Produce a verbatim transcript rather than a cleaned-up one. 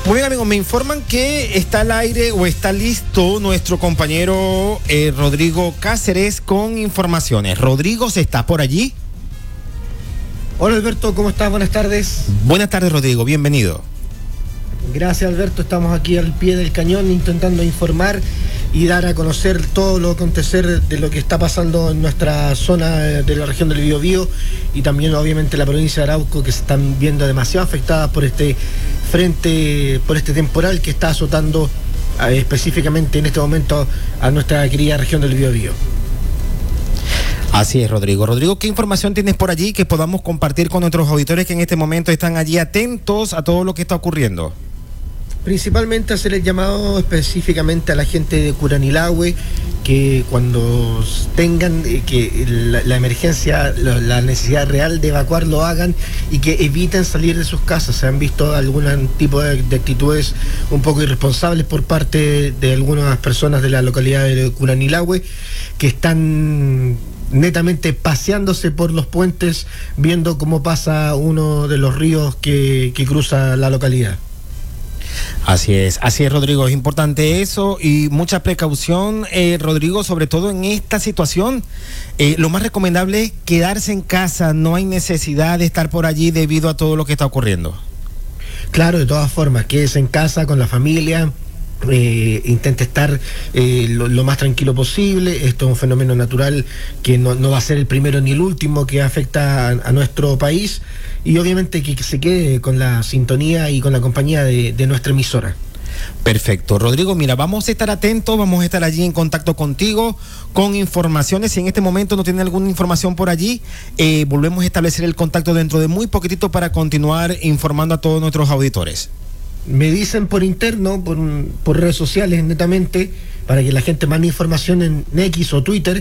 Muy bien, amigos, me informan que está al aire o está listo nuestro compañero eh, Rodrigo Cáceres con informaciones. Rodrigo, ¿se está por allí? Hola Alberto, ¿cómo estás? Buenas tardes. Buenas tardes, Rodrigo, bienvenido. Gracias Alberto, estamos aquí al pie del cañón intentando informar y dar a conocer todo lo acontecer de lo que está pasando en nuestra zona de la región del Biobío y también obviamente la provincia de Arauco, que se están viendo demasiado afectadas por este frente, por este temporal que está azotando eh, específicamente en este momento a nuestra querida región del Biobío. Así es, Rodrigo. Rodrigo, ¿qué información tienes por allí que podamos compartir con nuestros auditores que en este momento están allí atentos a todo lo que está ocurriendo? Principalmente hacer el llamado específicamente a la gente de Curanilahue, que cuando tengan eh, que la, la emergencia, la, la necesidad real de evacuar lo hagan y que eviten salir de sus casas. Se han visto algún tipo de, de actitudes un poco irresponsables por parte de algunas personas de la localidad de Curanilahue que están netamente paseándose por los puentes viendo cómo pasa uno de los ríos que, que cruza la localidad. Así es, así es, Rodrigo, es importante eso y mucha precaución, eh, Rodrigo, sobre todo en esta situación. Eh, lo más recomendable es quedarse en casa, no hay necesidad de estar por allí debido a todo lo que está ocurriendo. Claro, de todas formas, quédese en casa con la familia. Eh, intente estar eh, lo, lo más tranquilo posible. Esto es un fenómeno natural que no, no va a ser el primero ni el último que afecta a, a nuestro país, y obviamente que, que se quede con la sintonía y con la compañía de, de nuestra emisora. Perfecto, Rodrigo, mira, vamos a estar atentos, vamos a estar allí en contacto contigo con informaciones. Si en este momento no tiene alguna información por allí, eh, volvemos a establecer el contacto dentro de muy poquitito para continuar informando a todos nuestros auditores. Me dicen por interno, por, por redes sociales netamente, para que la gente mande información en X o Twitter,